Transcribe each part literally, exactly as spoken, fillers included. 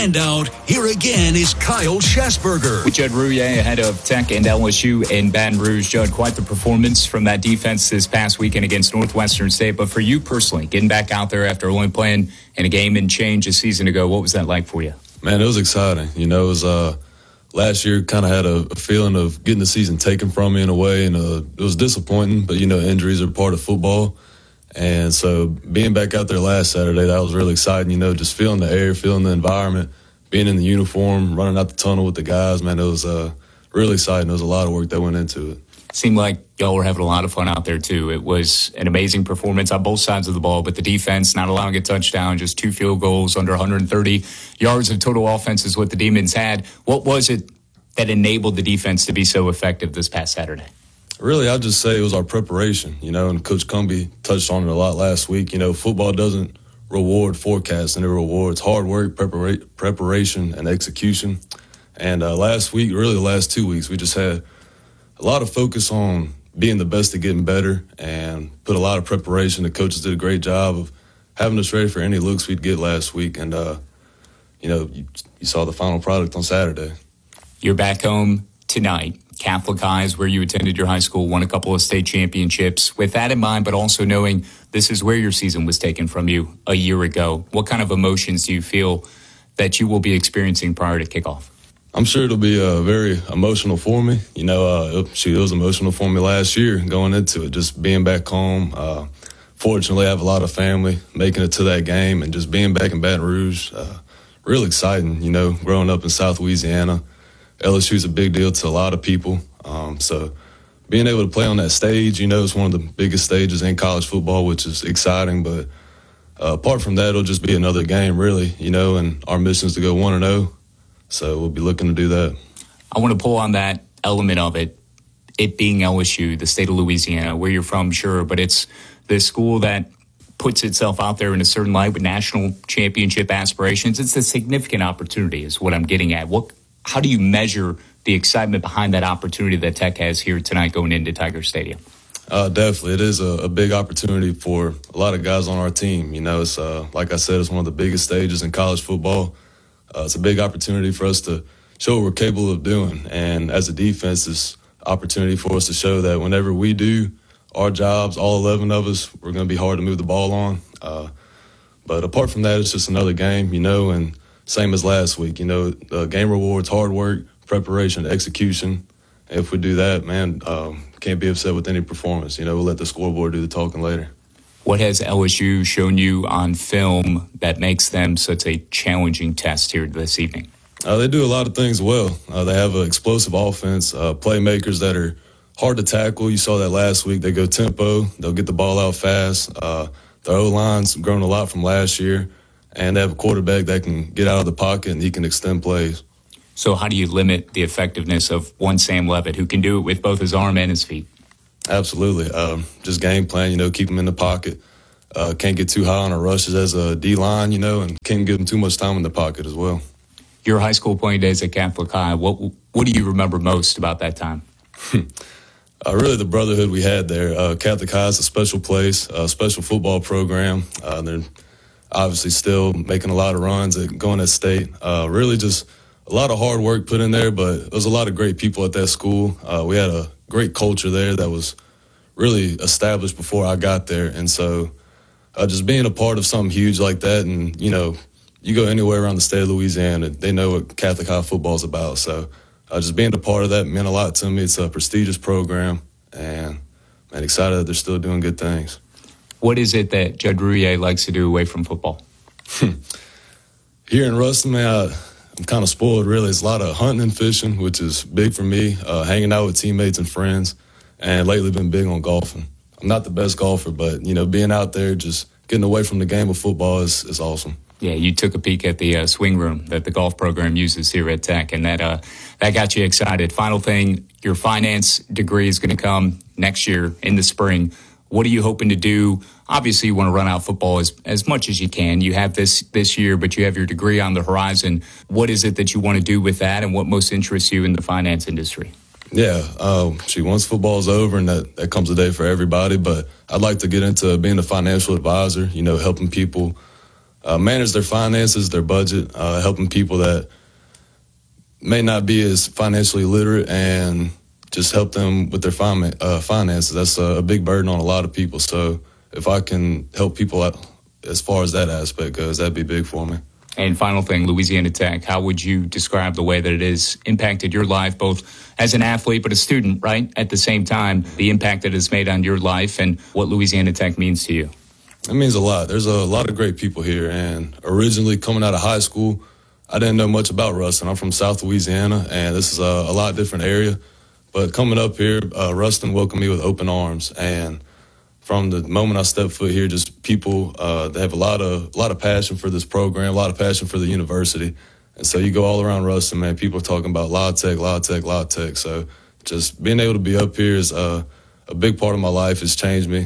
And out, here again is Kyle Schasberger. With Judd Rouhier ahead of Tech and L S U in Baton Rouge. Judd, quite the performance from that defense this past weekend against Northwestern State. But for you personally, getting back out there after only playing in a game and change a season ago, what was that like for you? Man, it was exciting. You know, it was uh, last year kind of had a, a feeling of getting the season taken from me in a way, and uh, it was disappointing. But, you know, injuries are part of football. And so being back out there last Saturday, that was really exciting, you know, just feeling the air, feeling the environment, being in the uniform, running out the tunnel with the guys. Man, it was uh, really exciting. There was a lot of work that went into it. Seemed like y'all were having a lot of fun out there, too. It was an amazing performance on both sides of the ball, but the defense not allowing a touchdown, just two field goals, under one hundred thirty yards of total offense is what the Demons had. What was it that enabled the defense to be so effective this past Saturday? Really, I'd just say it was our preparation, you know, and Coach Cumbie touched on it a lot last week. You know, football doesn't reward forecasting. It rewards hard work, prepara- preparation, and execution. And uh, last week, really the last two weeks, we just had a lot of focus on being the best at getting better and put a lot of preparation. The coaches did a great job of having us ready for any looks we'd get last week. And, uh, you know, you, you saw the final product on Saturday. You're back home tonight. Catholic High is where you attended your high school, won a couple of state championships. With that in mind, but also knowing this is where your season was taken from you a year ago, what kind of emotions do you feel that you will be experiencing prior to kickoff? I'm sure it'll be uh, very emotional for me. You know, uh, it, shoot, it was emotional for me last year going into it, just being back home. Uh, fortunately, I have a lot of family making it to that game, and just being back in Baton Rouge, uh, real exciting, you know, growing up in South Louisiana. L S U is a big deal to a lot of people. Um, so being able to play on that stage, you know, it's one of the biggest stages in college football, which is exciting. But uh, apart from that, it'll just be another game, really, you know, and our mission is to go one and oh. So we'll be looking to do that. I want to pull on that element of it, it being L S U, the state of Louisiana, where you're from, sure, but it's the school that puts itself out there in a certain light with national championship aspirations. It's a significant opportunity is what I'm getting at. What How do you measure the excitement behind that opportunity that Tech has here tonight going into Tiger Stadium? Uh, definitely. It is a, a big opportunity for a lot of guys on our team. You know, it's uh, like I said, it's one of the biggest stages in college football. Uh, it's a big opportunity for us to show what we're capable of doing. And as a defense, it's an opportunity for us to show that whenever we do our jobs, all eleven of us, we're going to be hard to move the ball on. Uh, but apart from that, it's just another game, you know, and same as last week, you know, uh, game rewards, hard work, preparation, execution. If we do that, man, um, can't be upset with any performance. You know, we'll let the scoreboard do the talking later. What has L S U shown you on film that makes them such a challenging test here this evening? Uh, they do a lot of things well. Uh, they have an explosive offense, uh, playmakers that are hard to tackle. You saw that last week. They go tempo. They'll get the ball out fast. Uh, the O-line's grown a lot from last year. And they have a quarterback that can get out of the pocket and he can extend plays. So how do you limit the effectiveness of one Sam Levitt who can do it with both his arm and his feet? Absolutely. Um, just game plan, you know, keep him in the pocket. Uh, can't get too high on our rushes as a D-line, you know, and can't give him too much time in the pocket as well. Your high school playing days at Catholic High, what what do you remember most about that time? uh, really the brotherhood we had there. Uh, Catholic High is a special place, a special football program. Uh, they're obviously still making a lot of runs at going at state. Uh, really just a lot of hard work put in there, but there was a lot of great people at that school. Uh, we had a great culture there that was really established before I got there. And so uh, just being a part of something huge like that, and, you know, you go anywhere around the state of Louisiana, they know what Catholic High football is about. So uh, just being a part of that meant a lot to me. It's a prestigious program, and I'm excited that they're still doing good things. What is it that Judd Rouhier likes to do away from football? Here in Ruston, man, I, I'm kind of spoiled, really. It's a lot of hunting and fishing, which is big for me, uh, hanging out with teammates and friends, and lately been big on golfing. I'm not the best golfer, but, you know, being out there, just getting away from the game of football is, is awesome. Yeah, you took a peek at the uh, swing room that the golf program uses here at Tech, and that uh, that got you excited. Final thing, your finance degree is going to come next year in the spring. What are you hoping to do? Obviously, you want to run out football as, as much as you can. You have this this year, but you have your degree on the horizon. What is it that you want to do with that, and what most interests you in the finance industry? Yeah, um, see, once football's over, and that, that comes a day for everybody, but I'd like to get into being a financial advisor, you know, helping people uh, manage their finances, their budget, uh, helping people that may not be as financially literate, and just help them with their fin- uh, finances. That's a, a big burden on a lot of people. So if I can help people out as far as that aspect goes, that'd be big for me. And final thing, Louisiana Tech, how would you describe the way that it has impacted your life, both as an athlete but a student, right? At the same time, the impact that it's made on your life and what Louisiana Tech means to you? It means a lot. There's a lot of great people here. And originally coming out of high school, I didn't know much about Ruston. I'm from South Louisiana, and this is a, a lot different area. But coming up here, uh, Ruston welcomed me with open arms. And from the moment I stepped foot here, just people uh, they have a lot of a lot of passion for this program, a lot of passion for the university. And so you go all around Ruston, man, people are talking about La Tech, La Tech, La Tech. So just being able to be up here is uh, a big part of my life. It's changed me.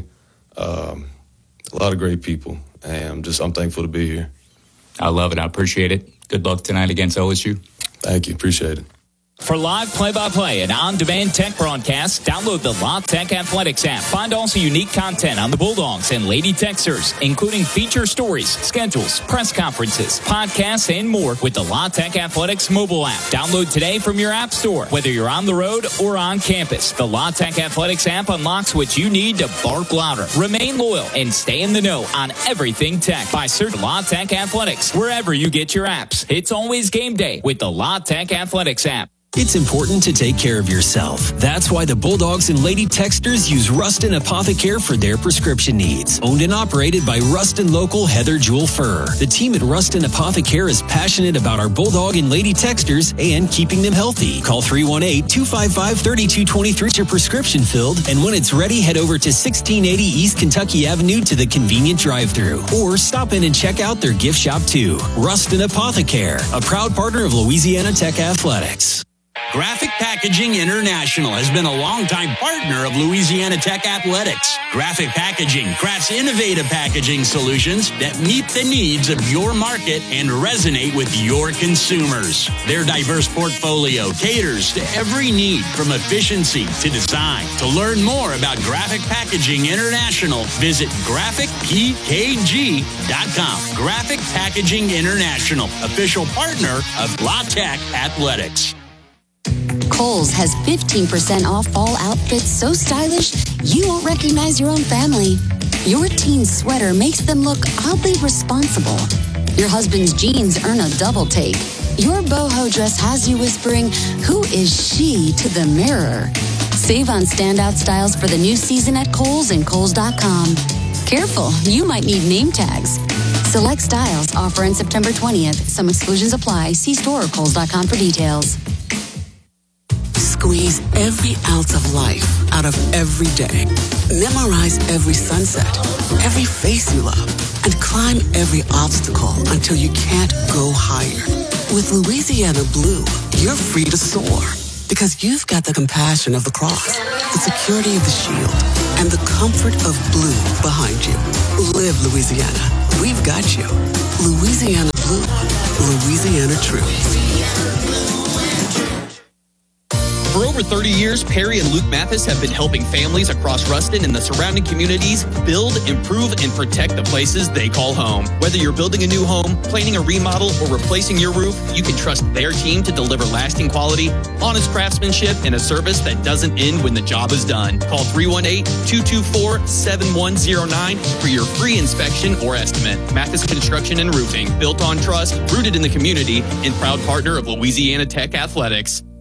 Um, a lot of great people, and I'm just I'm thankful to be here. I love it. I appreciate it. Good luck tonight against O S U. Thank you. Appreciate it. For live play-by-play and on-demand Tech broadcasts, download the La Tech Athletics app. Find also unique content on the Bulldogs and Lady Techsters, including feature stories, schedules, press conferences, podcasts, and more with the La Tech Athletics mobile app. Download today from your app store, whether you're on the road or on campus. The La Tech Athletics app unlocks what you need to bark louder, remain loyal, and stay in the know on everything Tech by searching La Tech Athletics wherever you get your apps. It's always game day with the La Tech Athletics app. It's important to take care of yourself. That's why the Bulldogs and Lady Techsters use Ruston Apothecare for their prescription needs. Owned and operated by Ruston local Heather Jewel Furr. The team at Ruston Apothecare is passionate about our Bulldog and Lady Techsters and keeping them healthy. Call three one eight, two five five, three two two three to your prescription filled, and when it's ready, head over to sixteen eighty East Kentucky Avenue to the convenient drive-thru, or stop in and check out their gift shop too. Ruston Apothecare, a proud partner of Louisiana Tech Athletics. Graphic Packaging International has been a longtime partner of Louisiana Tech Athletics. Graphic Packaging crafts innovative packaging solutions that meet the needs of your market and resonate with your consumers. Their diverse portfolio caters to every need, from efficiency to design. To learn more about Graphic Packaging International, visit graphic p k g dot com. Graphic Packaging International, official partner of La Tech Athletics. Kohl's has fifteen percent off fall outfits so stylish you won't recognize your own family. Your teen sweater makes them look oddly responsible. Your husband's jeans earn a double take. Your boho dress has you whispering, "Who is she?" to the mirror. Save on standout styles for the new season at Kohl's and Kohl's dot com. Careful, you might need name tags. Select styles offer on September twentieth. Some exclusions apply. See store or Kohl's dot com for details. Squeeze every ounce of life out of every day. Memorize every sunset, every face you love, and climb every obstacle until you can't go higher. With Louisiana Blue, you're free to soar because you've got the compassion of the cross, the security of the shield, and the comfort of blue behind you. Live Louisiana. We've got you. Louisiana Blue. Louisiana True. For over thirty years, Perry and Luke Mathis have been helping families across Ruston and the surrounding communities build, improve, and protect the places they call home. Whether you're building a new home, planning a remodel, or replacing your roof, you can trust their team to deliver lasting quality, honest craftsmanship, and a service that doesn't end when the job is done. Call three one eight, two two four, seven one zero nine for your free inspection or estimate. Mathis Construction and Roofing, built on trust, rooted in the community, and proud partner of Louisiana Tech Athletics.